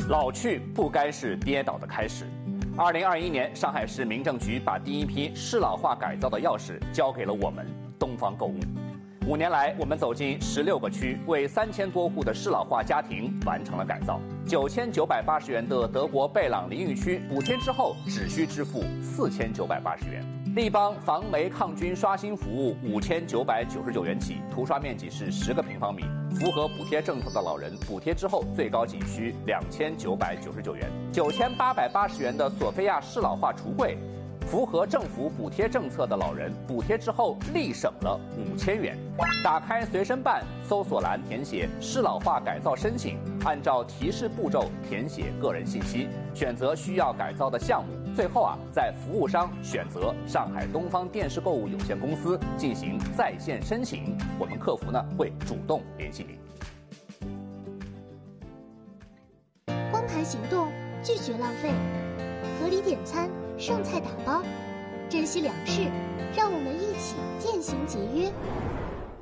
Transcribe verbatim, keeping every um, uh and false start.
老去不该是跌倒的开始。二零二一年，上海市民政局把第一批适老化改造的钥匙交给了我们东方购物。五年来，我们走进十六个区，为三千多户的适老化家庭完成了改造。九千九百八十元的德国贝朗淋浴区，补贴之后只需支付四千九百八十元。立邦防霉抗菌刷新服务五千九百九十九元起，涂刷面积是十个平方米。符合补贴政策的老人，补贴之后最高仅需两千九百九十九元。九千八百八十元的索菲亚适老化橱柜，符合政府补贴政策的老人，补贴之后立省了五千元。打开随身办，搜索栏填写适老化改造申请，按照提示步骤填写个人信息，选择需要改造的项目。最后啊，在服务商选择上海东方电视购物有限公司进行在线申请，我们客服呢会主动联系您。 光盘行动，拒绝浪费，合理点餐，剩菜打包，珍惜粮食，让我们一起渐行节约。